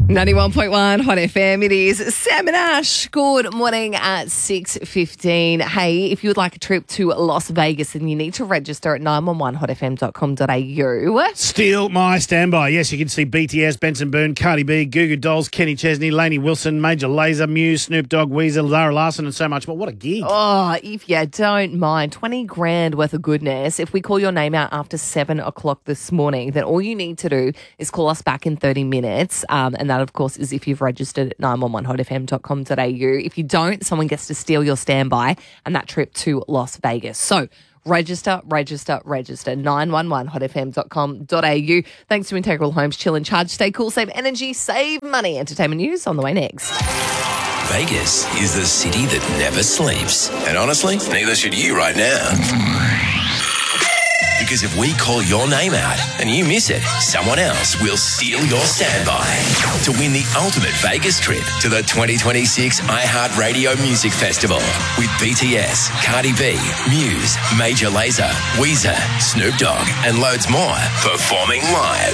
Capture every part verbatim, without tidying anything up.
ninety-one point one Hot F M. It is Sam and Ash. Good morning at six fifteen. Hey, if you would like a trip to Las Vegas, then you need to register at nine one one hot f m dot com dot a u. Steal my standby. Yes, you can see B T S, Benson Boone, Cardi B, Goo Goo Dolls, Kenny Chesney, Lainey Wilson, Major Lazer, Muse, Snoop Dogg, Weezer, Zara Larson, and so much more. What a gig. Oh, if you don't mind, twenty grand worth of goodness. If we call your name out after seven o'clock this morning, then all you need to do is call us back in thirty minutes. Um, and that, of course, is if you've registered at nine one one hot f m dot com dot a u. If you don't, someone gets to steal your standby and that trip to Las Vegas. So register, register, register. nine one one hot f m dot com dot a u. Thanks to Integral Homes. Chill and charge. Stay cool, save energy, save money. Entertainment news on the way next. Vegas is the city that never sleeps. And honestly, neither should you right now. Because if we call your name out and you miss it, someone else will steal your standby to win the ultimate Vegas trip to the twenty twenty-six iHeartRadio Music Festival with B T S, Cardi B, Muse, Major Lazer, Weezer, Snoop Dogg, and loads more performing live.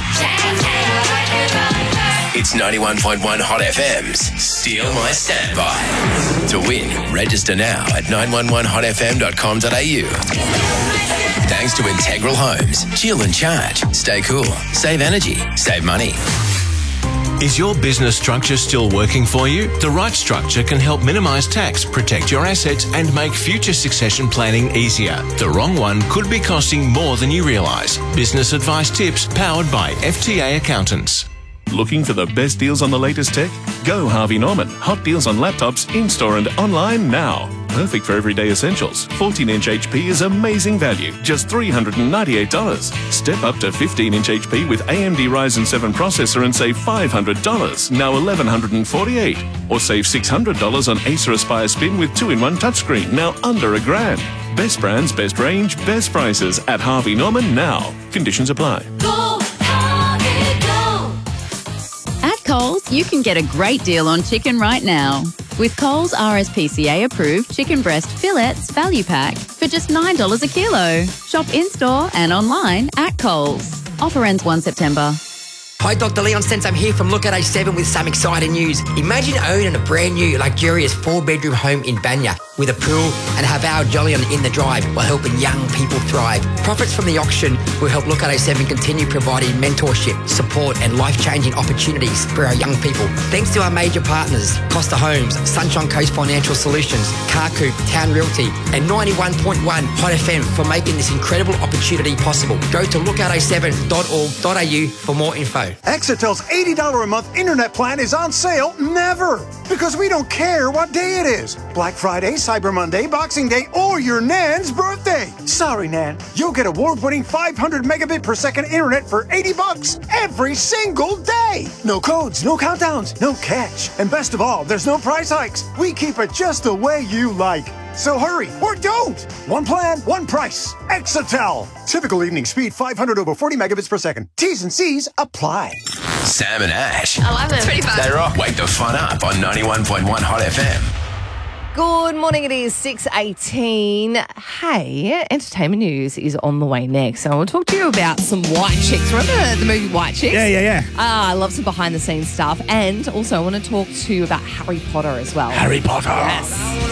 It's ninety-one point one Hot F M's Steal My Standby. To win, register now at nine one one hot f m dot com dot a u. Thanks to Integral Homes. Chill and charge. Stay cool. Save energy. Save money. Is your business structure still working for you? The right structure can help minimise tax, protect your assets and make future succession planning easier. The wrong one could be costing more than you realise. Business advice tips powered by F T A Accountants. Looking for the best deals on the latest tech? Go Harvey Norman. Hot deals on laptops in-store and online now. Perfect for everyday essentials. fourteen inch H P is amazing value, just three hundred ninety-eight dollars. Step up to fifteen inch H P with A M D Ryzen seven processor and save five hundred dollars, now eleven forty-eight dollars. Or save six hundred dollars on Acer Aspire Spin with two in one touchscreen, now under a grand. Best brands, best range, best prices at Harvey Norman now. Conditions apply. Go, Harvey, go! At Coles, you can get a great deal on chicken right now. With Coles R S P C A approved chicken breast fillets value pack for just nine dollars a kilo. Shop in-store and online at Coles. Offer ends the first of September. Hi, Doctor Leon Sense. I'm here from Look at A seven with some exciting news. Imagine owning a brand new, luxurious four-bedroom home in Banya with a pool and have our Jolyon in the drive while helping young people thrive. Profits from the auction will help Look at A seven continue providing mentorship, support and life-changing opportunities for our young people. Thanks to our major partners, Costa Homes, Sunshine Coast Financial Solutions, Carcoop, Town Realty and ninety-one point one Hot F M for making this incredible opportunity possible. Go to look at a seven dot org dot a u for more info. Exitel's eighty dollars a month internet plan is on sale never, because we don't care what day it is. Black Friday, Cyber Monday, Boxing Day, or your Nan's birthday. Sorry, Nan. You'll get award-winning five hundred megabit per second internet for eighty bucks every single day. No codes, no countdowns, no catch. And best of all, there's no price hikes. We keep it just the way you like. So hurry, or don't! One plan, one price. Exitel. Typical evening speed, five hundred over forty megabits per second. T's and C's apply. Sam and Ash. I love it. It's pretty fun. They rock. Wake the fun up on ninety-one point one Hot F M. Good morning, it is six eighteen. Hey, entertainment news is on the way next. So I want to talk to you about some White Chicks. Remember the movie White Chicks? Yeah, yeah, yeah. Ah, I love some behind-the-scenes stuff. And also I want to talk to you about Harry Potter as well. Harry Potter. Yes.